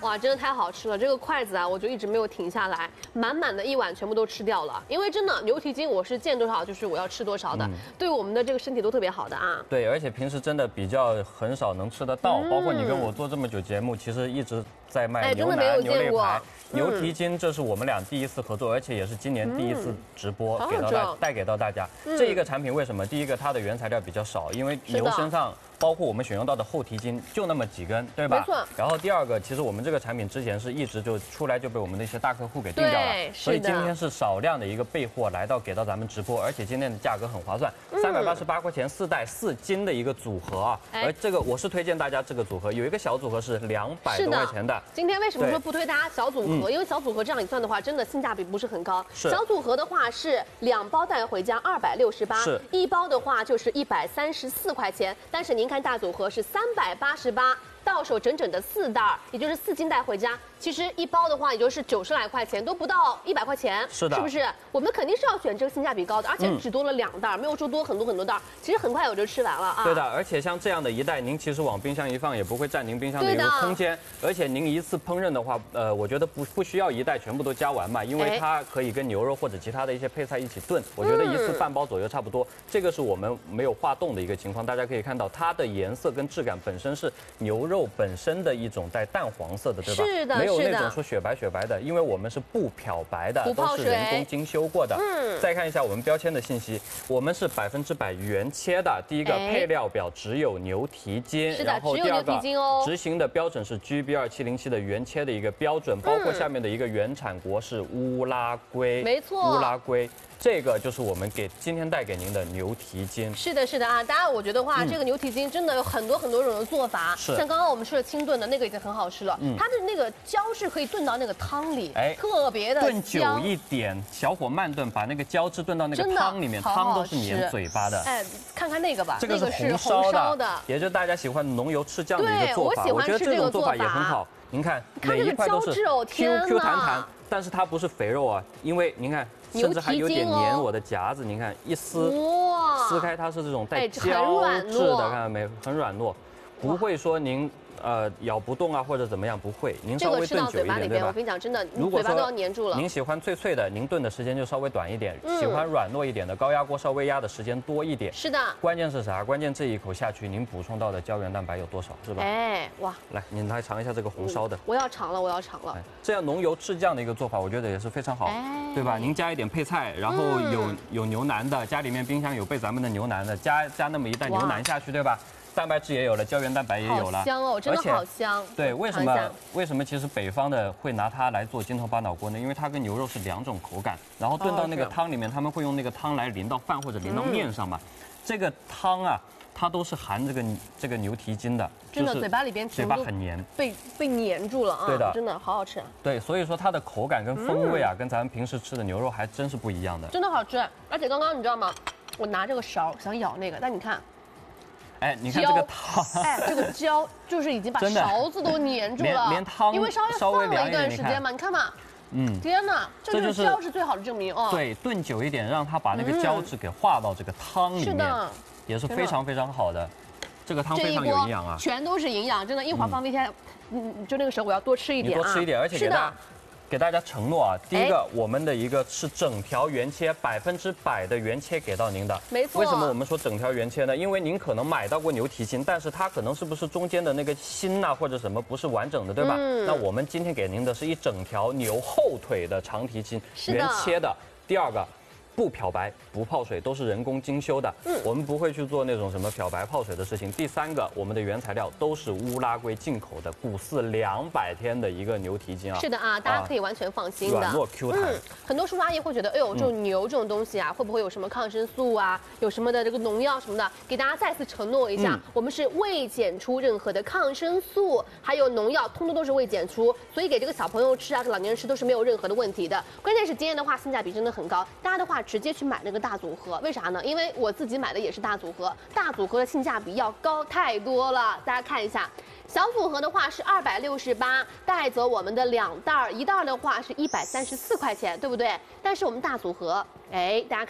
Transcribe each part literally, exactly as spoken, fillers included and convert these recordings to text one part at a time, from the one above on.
哇，真的太好吃了！这个筷子啊，我就一直没有停下来，满满的一碗全部都吃掉了。因为真的牛蹄筋，我是见多少就是我要吃多少的，嗯、对我们的这个身体都特别好的啊。 对，而且平时真的比较很少能吃得到，嗯、包括你跟我做这么久节目，其实一直在卖牛腩、牛肋排。 牛蹄筋，这是我们俩第一次合作，而且也是今年第一次直播，给到大带给到大家。这一个产品为什么？第一个它的原材料比较少，因为牛身上包括我们选用到的后蹄筋就那么几根，对吧？ 没错。 然后第二个，其实我们这个产品之前是一直就出来就被我们的一些大客户给订掉了，所以今天是少量的一个备货来到给到咱们直播，而且今天的价格很划算，三百八十八块钱四袋四斤的一个组合啊。而这个我是推荐大家这个组合，有一个小组合是两百多块钱的。 今天为什么说不推大家小组合？因为小组合这样一算的话，真的性价比不是很高。小组合的话是两包带回家二百六十八，一包的话就是一百三十四块钱。但是您看大组合是三百八十八。 到手整整的四袋，也就是四斤带回家。其实一包的话，也就是九十来块钱，都不到一百块钱， 是的， 是不是？我们肯定是要选这个性价比高的，而且只多了两袋，嗯、没有说多很多很多袋。其实很快我就吃完了啊。 对的，而且像这样的一袋，您其实往冰箱一放，也不会占您冰箱的一个空间。而且您一次烹饪的话，呃，我觉得不不需要一袋全部都加完嘛，因为它可以跟牛肉或者其他的一些配菜一起炖。我觉得一次半包左右差不多。嗯、这个是我们没有化冻的一个情况，大家可以看到它的颜色跟质感本身是牛肉本身的。 一种带淡黄色的，对吧？ 是的， 没有那种说雪白雪白的，因为我们是不漂白的，都是人工精修过的。嗯，再看一下我们标签的信息，我们是百分之百原切的。第一个配料表只有牛蹄筋，然后第二个执行的标准是 G B 二七零七的原切的一个标准，包括下面的一个原产国是乌拉圭， 没错， 乌拉圭。 这个就是我们给今天带给您的牛蹄筋。 是的，是的啊，大家我觉得话，嗯、这个牛蹄筋真的有很多很多种的做法。是，像刚刚我们吃的清炖的那个已经很好吃了，嗯、它的那个椒是可以炖到那个汤里，哎，特别的炖久一点，小火慢炖，把那个椒汁炖到那个汤里面，汤都是粘嘴巴的。 哎，看看那个吧， 这个是红烧的，也就是大家喜欢浓油赤酱的一个做法。 我觉得这种做法也很好。您看，每一块都是 Q Q 弹弹，但是它不是肥肉啊，因为您看。 甚至还有点粘我的夹子，您看一撕，撕开它是这种带胶质的，看到没？很软糯，不会说您呃咬不动啊或者怎么样，不会。您稍微炖久一点，对吧？ 我跟你讲，真的，如果嘴巴都要粘住了。 您喜欢脆脆的，您炖的时间就稍微短一点；喜欢软糯一点的，高压锅稍微压的时间多一点。 是的。 关键是啥？关键这一口下去，您补充到的胶原蛋白有多少，是吧？ 哎，哇！ 来，您来尝一下这个红烧的。 我要尝了，我要尝了。 这样浓油赤酱的一个做法，我觉得也是非常好，对吧？您加一点配菜，然后有有牛腩的，家里面冰箱有备咱们的牛腩的，加加那么一袋牛腩下去，对吧？ 蛋白质也有了，胶原蛋白也有了， 好香哦，真的好香。 对，为什么为什么其实北方的会拿它来做筋头巴脑锅呢？因为它跟牛肉是两种口感，然后炖到那个汤里面，他们会用那个汤来淋到饭或者淋到面上嘛。这个汤啊，它都是含这个这个牛蹄筋的， 真的嘴巴里边嘴巴很黏， 被被黏住了啊。 对的， 真的好好吃。 对，所以说它的口感跟风味啊，跟咱们平时吃的牛肉还真是不一样的。 真的好吃，而且刚刚你知道吗？我拿这个勺想舀那个，但你看。 哎，你看这个汤， 哎，这个椒就是已经把勺子都粘住了， 连连汤， 因为稍微放了一段时间嘛，你看嘛，嗯，天哪，这就是椒是最好的证明哦。 对，炖久一点，让它把那个椒质给化到这个汤里面，是的，也是非常非常好的。这个汤非常有营养啊， 全都是营养，真的，一会儿放冰箱，嗯，就那个时候我要多吃一点啊，多吃一点，而且给大家。 给大家承诺啊，第一个，我们的一个是整条原切，百分之百的原切给到您的。 没错。 为什么我们说整条原切呢？因为您可能买到过牛蹄筋，但是它可能是不是中间的那个心呐、啊、或者什么不是完整的，对吧？嗯。那我们今天给您的是一整条牛后腿的长蹄筋，原切的。第二个。 不漂白、不泡水，都是人工精修的。嗯，我们不会去做那种什么漂白、泡水的事情。第三个，我们的原材料都是乌拉圭进口的古饲两百天的一个牛蹄筋啊。 是的啊，大家可以完全放心的。 软糯 Q 弹。嗯， 很多叔叔阿姨会觉得，哎呦，这种牛这种东西啊，会不会有什么抗生素啊，有什么的这个农药什么的？给大家再次承诺一下，嗯、我们是未检出任何的抗生素，还有农药，通通都是未检出，所以给这个小朋友吃啊，给老年人吃都是没有任何的问题的。关键是今天的话，性价比真的很高，大家的话直接去买那个。 大组合，为啥呢？因为我自己买的也是大组合，大组合的性价比要高太多了。大家看一下，小组合的话是二百六十八，带走我们的两袋，一袋的话是一百三十四块钱，对不对？但是我们大组合，哎，大家看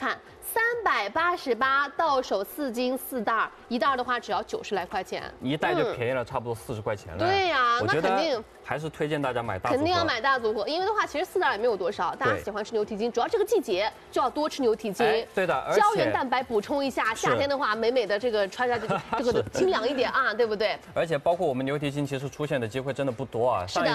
三百八十八，到手四斤四袋，一袋的话只要九十来块钱， 一袋就便宜了差不多四十块钱了。 对呀，那肯定还是推荐大家买大组合。 肯定要买大组合，因为的话其实四袋也没有多少，大家喜欢吃牛蹄筋，主要这个季节就要多吃牛蹄筋。 对的， 胶原蛋白补充一下，夏天的话美美的这个穿下去这个清凉一点啊，对不对？ 而且包括我们牛蹄筋其实出现的机会真的不多啊。 是的。